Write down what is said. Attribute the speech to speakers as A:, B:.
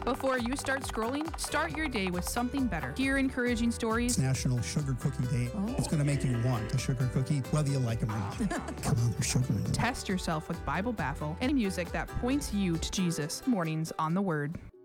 A: Before you start scrolling, start your day with something better. Hear encouraging stories.
B: It's National Sugar Cookie Day. It's going to make you want a sugar cookie, whether you like them or not. Come on, they're sugary.
A: Test yourself with Bible Baffle and music that points you to Jesus. Mornings on the Word.